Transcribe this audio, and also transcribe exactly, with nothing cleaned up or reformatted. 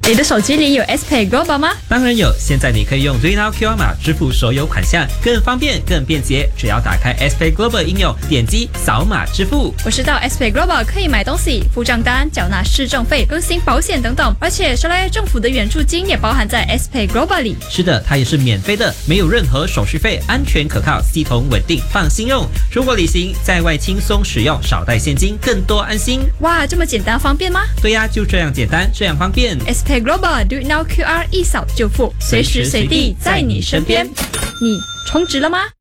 你的手机里有 S Pay Global 吗？ 当然有，现在你可以用 RayNow Q R 码支付所有款项，更方便更便捷。只要打开 S Pay Global 应用，点击扫码支付。 我知道 S Pay Global 可以买东西、付账单、缴纳市政费、更新保险等等，而且沙拉越政府的援助金也包含在 S Pay Global 里。 是的，它也是免费的，没有任何手续费，安全可靠，系统稳定，放心用。出国旅行在外轻松使用，少带现金，更多安心。 哇，这么简单方便吗？ 对呀，就这样简单，这样方便。 S Pay Global Do It Now Q R 一扫就付，随时随地在你身边。你充值了吗？